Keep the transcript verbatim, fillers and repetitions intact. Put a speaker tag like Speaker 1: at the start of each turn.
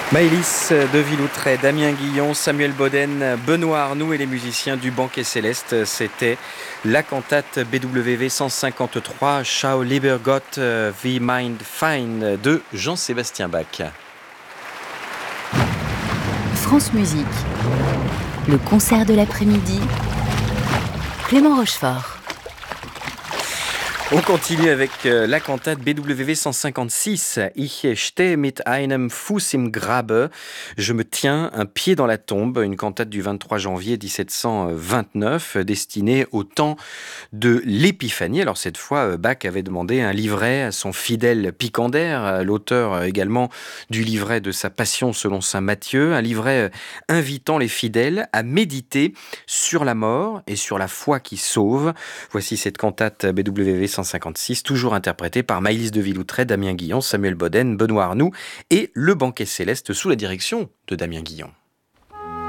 Speaker 1: Maëlys de Villoutret, Damien Guillon, Samuel Boden, Benoît Arnoux et les musiciens du Banquet Céleste. C'était la cantate B W V cent cinquante-trois, Schau lieber Gott, wie mein Feind de Jean-Sébastien Bach.
Speaker 2: France Musique, le concert de l'après-midi, Clément Rochefort.
Speaker 1: On continue avec la cantate B W V cent cinquante-six, Ich stehe mit einem Fuß im Grabe, je me tiens un pied dans la tombe, une cantate du vingt-trois janvier dix-sept cent vingt-neuf, destinée au temps de l'Épiphanie. Alors cette fois, Bach avait demandé un livret à son fidèle Picander, l'auteur également du livret de sa Passion selon saint Matthieu, un livret invitant les fidèles à méditer sur la mort et sur la foi qui sauve. Voici cette cantate B W V cent cinquante-six, toujours interprétée par Maëlys de Villoutret, Damien Guillon, Samuel Boden, Benoît Arnoux et le Banquet Céleste sous la direction de Damien Guillon.